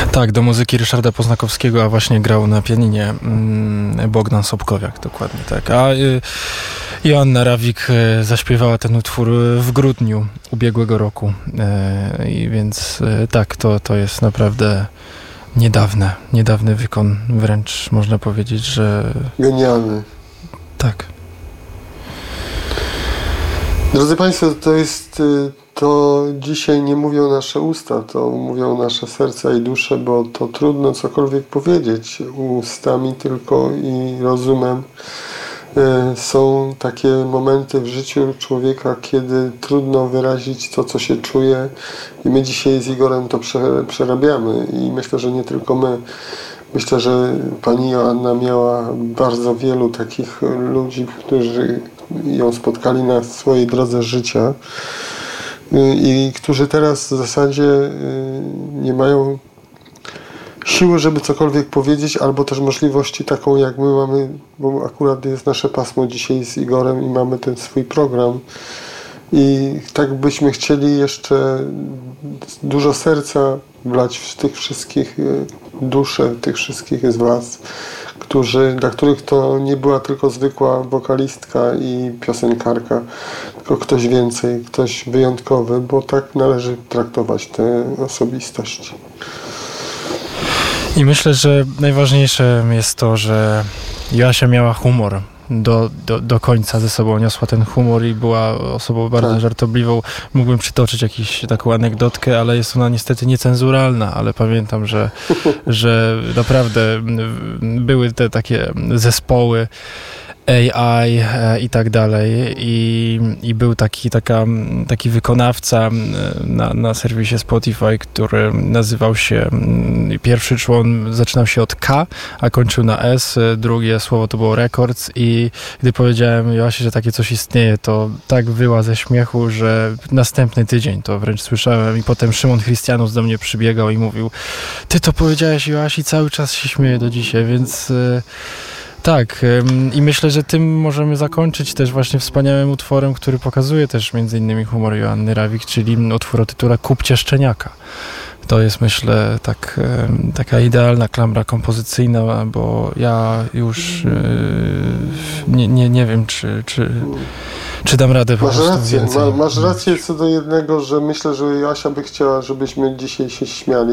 Tak, do muzyki Ryszarda Poznakowskiego, a właśnie grał na pianinie Bogdan Sobkowiak, dokładnie tak. A Joanna Rawik zaśpiewała ten utwór w grudniu ubiegłego roku. I więc tak, to jest naprawdę niedawny wykon, wręcz można powiedzieć, że... Genialny. Tak. Drodzy Państwo, to dzisiaj nie mówią nasze usta, to mówią nasze serca i dusze, bo to trudno cokolwiek powiedzieć ustami tylko i rozumem. Są takie momenty w życiu człowieka, kiedy trudno wyrazić to, co się czuje, i my dzisiaj z Igorem to przerabiamy i myślę, że nie tylko my. Myślę, że pani Joanna miała bardzo wielu takich ludzi, którzy ją spotkali na swojej drodze życia i którzy teraz w zasadzie nie mają siły, żeby cokolwiek powiedzieć, albo też możliwości taką, jak my mamy, bo akurat jest nasze pasmo dzisiaj z Igorem i mamy ten swój program. I tak byśmy chcieli jeszcze dużo serca wlać w tych wszystkich dusze, tych wszystkich z Was, dla których to nie była tylko zwykła wokalistka i piosenkarka, tylko ktoś więcej, ktoś wyjątkowy, bo tak należy traktować te osobistości. I myślę, że najważniejsze jest to, że Joasia miała humor. Do końca ze sobą niosła ten humor i była osobą bardzo żartobliwą. Mógłbym przytoczyć taką anegdotkę, ale jest ona niestety niecenzuralna, ale pamiętam, że naprawdę były te takie zespoły AI i tak dalej i był taki wykonawca na serwisie Spotify, który nazywał się, pierwszy człon zaczynał się od K, a kończył na S, drugie słowo to było Records, i gdy powiedziałem Joasi, że takie coś istnieje, to tak wyła ze śmiechu, że następny tydzień to wręcz słyszałem, i potem Szymon Christianus do mnie przybiegał i mówił: ty to powiedziałeś Joasi, cały czas się śmieję do dzisiaj, więc... Tak, i myślę, że tym możemy zakończyć też właśnie wspaniałym utworem, który pokazuje też między innymi humor Joanny Rawik, czyli utwór o tytule Kupcie szczeniaka. To jest, myślę, taka idealna klamra kompozycyjna, bo ja już nie wiem, czy dam radę po prostu więcej. Masz rację co do jednego, że myślę, że Joasia by chciała, żebyśmy dzisiaj się śmiali.